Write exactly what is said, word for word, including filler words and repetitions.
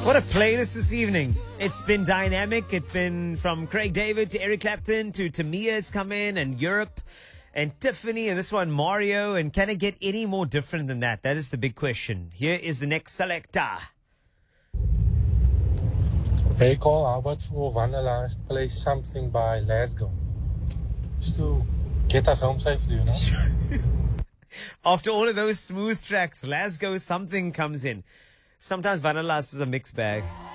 What a playlist this evening. It's been dynamic. It's been from Craig David to Eric Clapton to Tamia's come in and Europe and Tiffany and this one Mario. And can it get any more different than that? That is the big question. Here is the next selector. Hey, call Albert for Vanilla play something by Let's Go. Just to get us home safely, you know? After all of those smooth tracks, Let's Go, something comes in. Sometimes Vanilla is a mixed bag.